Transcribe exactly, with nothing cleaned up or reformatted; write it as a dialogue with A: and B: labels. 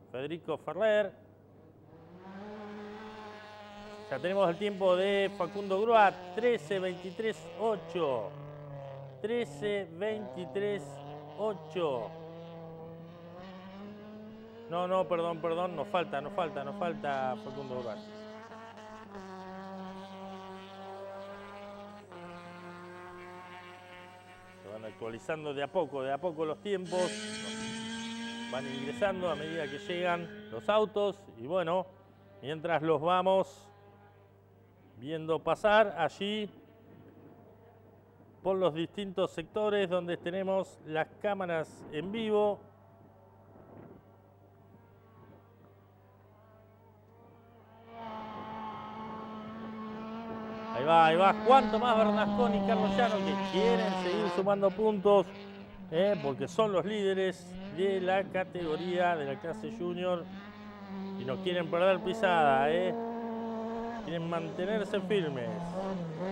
A: Federico Ferrer. Ya tenemos el tiempo de Facundo Grua, trece veintitrés ocho. trece veintitrés ocho. No, no, perdón, perdón, nos falta, nos falta, nos falta Facundo Grua. Se van actualizando de a poco, de a poco los tiempos. Van ingresando a medida que llegan los autos y bueno, mientras los vamos viendo pasar allí por los distintos sectores donde tenemos las cámaras en vivo. Ahí va, ahí va Juan Tomás Bernasconi y Carlos Llano, que quieren seguir sumando puntos eh, porque son los líderes de la categoría de la clase junior y no quieren perder pisada, eh. Quieren mantenerse firmes.